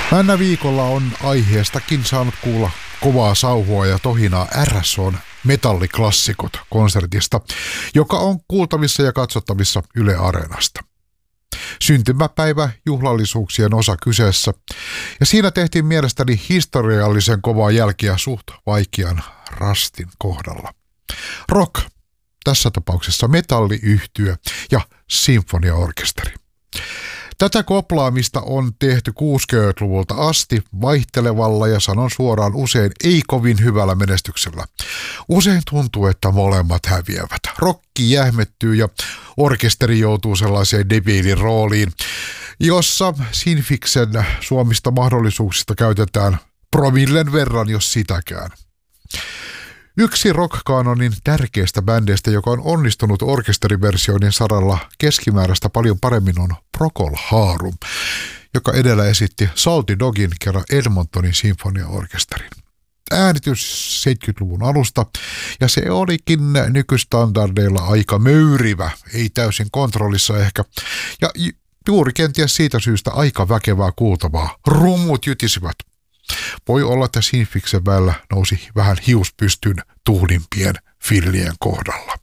Männä viikolla on aiheestakin saanut kuulla kovaa sauhua ja tohinaa RSOn metalliklassikot konsertista, joka on kuultavissa ja katsottavissa Yle Areenasta. Syntymäpäivä juhlallisuuksien osa kyseessä, ja siinä tehtiin mielestäni historiallisen kovaa jälkiä suht vaikean rastin kohdalla. Rock, tässä tapauksessa metalliyhtye ja sinfoniaorkesteri. Tätä koplaamista on tehty 60-luvulta asti vaihtelevalla ja sanon suoraan usein ei kovin hyvällä menestyksellä. Usein tuntuu, että molemmat häviävät. Rokki jähmettyy ja orkesteri joutuu sellaiseen debiilin rooliin, jossa Sinfiksen suomista mahdollisuuksista käytetään promillen verran, jos sitäkään. Yksi rock-kanonin tärkeistä bändeistä, joka on onnistunut orkesteriversioiden saralla keskimääräistä paljon paremmin, on Procol Harum, joka edellä esitti Salty Dogin kerran Edmontonin sinfoniaorkesterin. Äänitys 70-luvun alusta, ja se olikin nykystandardeilla aika möyrivä, ei täysin kontrollissa ehkä, ja juuri kenties siitä syystä aika väkevää kuultavaa. Rummut jytisivät. Voi olla, että Sinfiksen väellä nousi vähän hiuspystyn tuhdimpien fillien kohdalla.